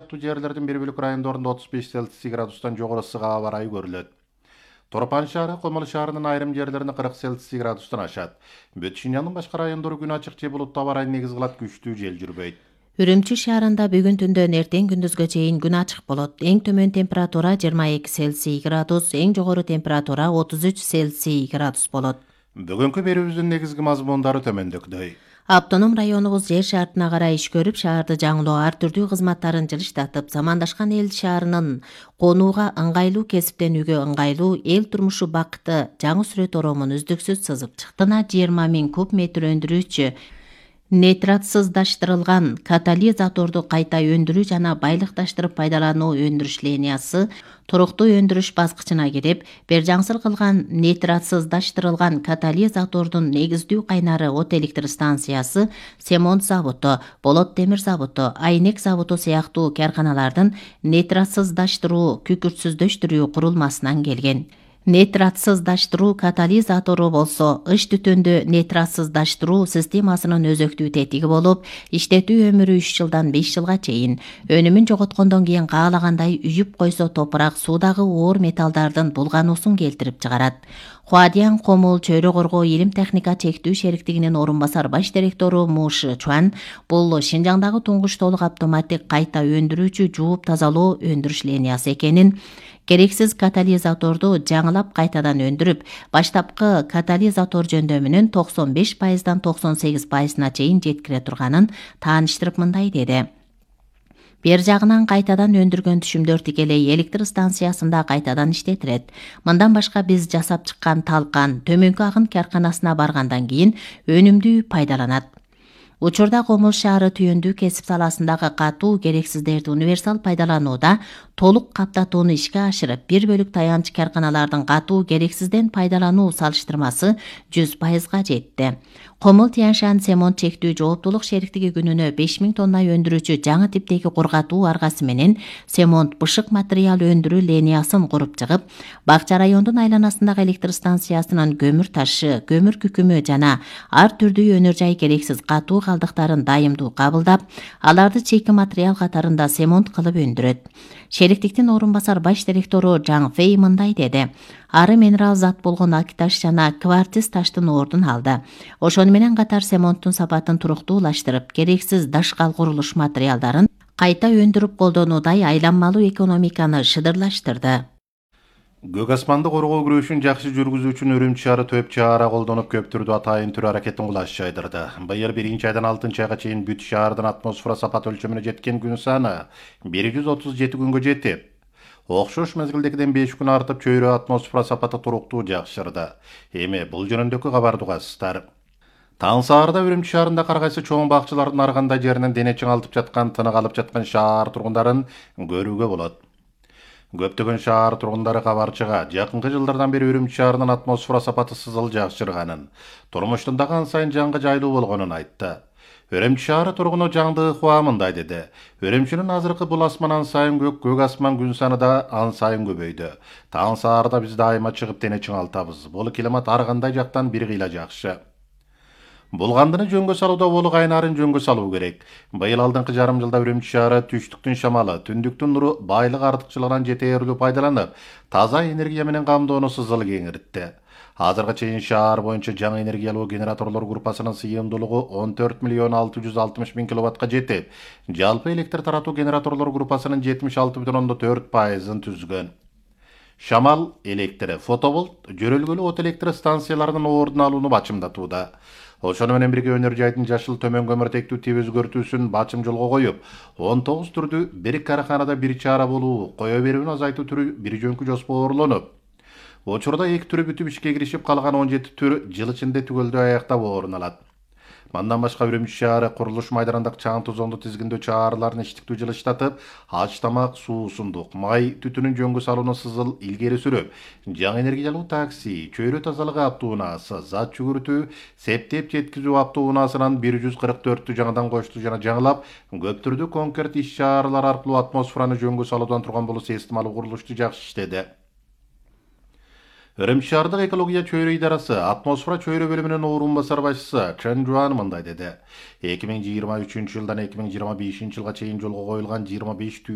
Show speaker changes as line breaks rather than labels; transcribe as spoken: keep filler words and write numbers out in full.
сыяктуу жерлердин бир бөлүк райондорунда отуз беш Цельсий градустан жогору ысык аба барайы көрүлөт. Торпан шаары, Комыл шаарынын айрым жерлеринде кырк Цельсий градустан ашат. Бүт Шинжаңдын башка райондору күн ачык же булуттуу аба ырайын негиз кылат, күчтүү жел жүрбөйт.
Үрүмчү шаарында бүгүн түндөн эртең күндүзгө чейин күн ачык болот. Эң төмөн температура жыйырма эки Цельсий градус, эң жогору температура отуз үч Цельсий градус болот.
Бүгүнкү берүүбүздүн негизги мазмундары төмөндөгүдөй.
Автоном районубуз жер шартына карай иш көрүп, шаарды жаңылоо ар түрдүү кызматтарын жылыштатып, замандашкан эл шаарынын конууга ыңгайлуу, кесиптенүүгө ыңгайлуу, эл турмушу бакыты жаңы сүрөт оромун үздүксүз сызып чыкты. жыйырма миң куб метр өндүрүүчү нейтратсыздаштырылган катализаторду кайта өндүрүү жана байлыкташтырып пайдалануу өндүрүш линиясы туруктуу өндүрүш баскычына кирип, бержаңсыр кылган нейтратсыздаштырылган катализатордун негиздүү кайнары от электр станциясы, Семонт заводу, Болот темир заводу, Айнек заводу сыяктуу карканалардын нейтратсыздаштыруу күкүртсүздөштүрүү курулмасынан келген. Нейтратсыздаштыруу катализатору болсо ыш түтөндү нейтратсыздаштыруу системасынын өзөктүү тетиги болуп, иштетүү өмүрү үч жылдан беш жылга чейин. Өнүмүн жоготкондон кийин каалагандай үйүп койсо топурак суудагы оор металлдардын булгануусун келтирип чыгарат. Хуадиян Комул чөйрө коргоо илим техника чектүү шериктигинин орун басар баш директору Муш Чуан бул Шинжаңдагы туңгуч толук автоматтик кайта өндүрүүчү жууп тазалоо өндүрүш линиясы экенин, керексиз катализаторду жаңылап кайтадан өндүрүп, баштапкы катализатор жөндөмүнүн токсон беш пайыздан токсон сегиз пайызына чейин жеткире турганын тааныштырып мындай деди. Бер жагынан кайтадан өндүргөн түшүмдөр тикелей электр станциясында кайтадан иштетилет. Мындан башка биз жасап чыккан талкан төмөнкү агын карканасына баргандан кийин өнүмдүү пайдаланат. Учурда Комул шаары түйөндүү кесип саласындагы катуу керексиздерди универсал пайдаланууда толук каптатууну ишке ашырып, бир бөлүк таянч карканалардын катуу керексизден пайдалануу салыштырмасы жүз пайызга жетти. Комул Тянь-Шань Семонт чектүү жооптулук шериктиги күнүнө беш миң тонна өндүрүүчү жаңы типтеги кургатуу аргасы менен Семонт бышык материал өндүрүү линиясын куруп чыгып, Бакча райондун айланасындагы электр станциясынын көмүр ташы, көмүр күкүмү жана ар түрдүү өнөр жай керексиз катуу калдыктарын дайымдуу кабылдап, аларды чейки материал катарында Семонт кылып өндүрөт. Шериктиктин орун басар баш директору Жаң Фэй мындай деди. Ары минерал зат болгон акташ жана квартиз таштын ордун алды. Ошону менен катар Семонттун сапатын туруктуулаштырып, керексиз дашкал курулуш материалдарын кайта өндүрүп колдонуудай айланмалуу экономиканы шыдырлаштырды.
Көк асманды коргоо күрөшүн жакшы жүргүзүү үчүн Үрүмчү шаары төп чара колдонуп, көп түрдүү атайын түрү аракеттин кулаш жайдырды. Быйыл биринчи айдан алтынчы айга чейин бүт шаардын атмосфера сапат өлчөмүнө жеткен күн саны бир жүз отуз жети күнгө жетип, окшош мезгилдегиден беш күн артып, чөйрө атмосфера сапаты туруктуу жакшырды. Эми бул жөнүндөгү кабарды угасыздар. Таң саарда Үрүмчү шаарында ар кайсы чоң бакчылардын ар кандай жеринен дене чыңалтып жаткан, тынык алып жаткан шаар тургундарын көрүүгө болот. Көптөгөн шаар тургундары кабарчыга жакынкы жылдардан бери Үрүмчү шаарынын атмосфера сапаты сызыл жакшырганын, турмуштун дагы ан сайын жаңгы жайлуу болгонун айтты. Үрүмчү шаары тургуну Жаңды Хуа мындай деди. Үрүмчүнүн азыркы бул асман ан сайын көк, көк асман күн саны да ан сайын көбөйдү. Таң саарда биз дайыма чыгып дене чыңалтабыз. Бул климат ар кандай жактан бир кыйла жакшы. Булгандыны жөнгө салууда болук айнарын жөнгө салуу керек. Быйыл алдыңкы жарым жылда Үрүмчү шаары түштүктүн шамалы, түндүктүн нуру байлык артыкчылыгынан жетээрлүү пайдаланып, таза энергия менен камдоону сызыл кеңиртти. Азыркы чейин шаар боюнча жаңы энергиялуу генераторлор группасынын сыйымдуулугу он төрт миллион алты жүз алтымыш миң киловаттка жетип, жалпы электр таратуу генераторлор группасынын жетимиш алты бүтүн ондон төрт пайызын түзгөн. Шамал электри, фотоболт, жөрөлгөлүү от электр станцияларынын ордун алууну бачымдатууда. Ошону менен бирге өнөр жайдын жашыл төмөн көмүртектүү тип өзгөртүүсүн бачым жолго коюп, он тогуз түрдүү бир караханада бир чара болуу, кое берүүнү азайтуу түрү бир жөнкү жоспорлонуп, учурда эки түрү бүтүп ишке киришип, калган он жети түр жыл ичинде түгөлдөө аяктап орун алат. Мандан башка Үрүмчү шаары курулуш майдарындагы чаң тозоңду тизгиндөө чараларын иштиктүү жылыштатып, аш тамак, суу, сундук, май түтүнүн жөнгө салууну сызыл илгери сүрүп, жаңы энергиялуу такси, чөйрө тазалыгы автоунаасы, зат жүгүртүү, септеп жеткизүү автоунаасынан бир жүз кырк төрттү жаңыдан кошту жана жаңылап, көп түрдүү конкрет иш чаралар аркылуу атмосфераны жөнгө салуудан турган бул системалуу курулушту жакшы иштеди. Үрүмчү шаардык экология чөйрө идарасы атмосфера чөйрө бөлүмүнүн орун басар башчысы Чен Жуан мындай деди. эки миң жыйырма үчүнчү жылдан эки миң жыйырма бешинчи жылга чейин жолго коюлган жыйырма беш